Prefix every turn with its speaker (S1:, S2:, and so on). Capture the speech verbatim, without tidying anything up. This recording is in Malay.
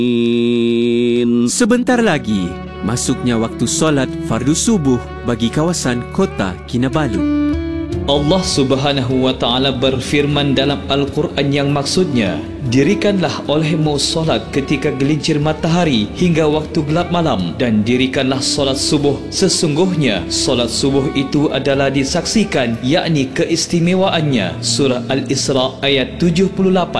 S1: Sebentar lagi, masuknya waktu solat fardu subuh bagi kawasan Kota Kinabalu.
S2: Allah Subhanahu wa taala berfirman dalam Al-Quran yang maksudnya, dirikanlah olehmu solat ketika gelincir matahari hingga waktu gelap malam, dan dirikanlah solat subuh. Sesungguhnya solat subuh itu adalah disaksikan, yakni keistimewaannya. Surah Al-Isra ayat tujuh puluh lapan.